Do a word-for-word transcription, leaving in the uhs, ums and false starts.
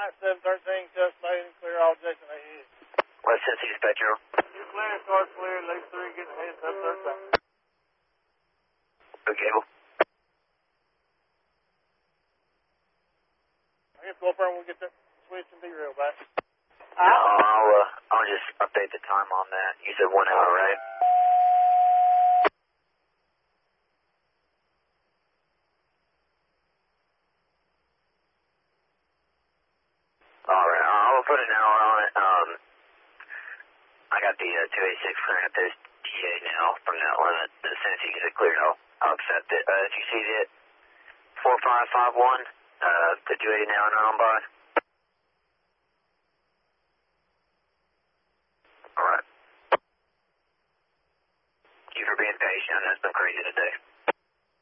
nine seven thirteen, just fading, clear all Jason ahead. West Tennessee Dispatcher. You clear, start clear, leave three, get ahead, seven thirteen. Good cable. I guess go up there and we'll get that switch and derail back. No, I'll, uh, I'll just update the time on that. You said one hour, right? Alright, I'll put an hour on it. Um, I got the uh, two eighty-six clearing up this T A now from that limit. As soon as you get it cleared, I'll, I'll accept it. Uh, if you see it, four five five one, uh, the two eighty now and on by. Alright. Thank you for being patient. It's been crazy today.